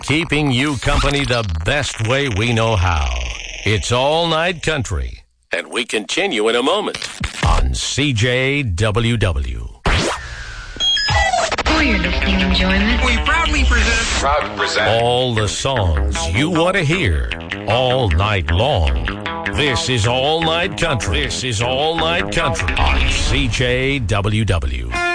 keeping you company the best way we know how. It's All Night Country, and we continue in a moment on CJWW. For your listening enjoyment, we proudly present all the songs you want to hear all night long. This is All Night Country. This is All Night Country on CJWW.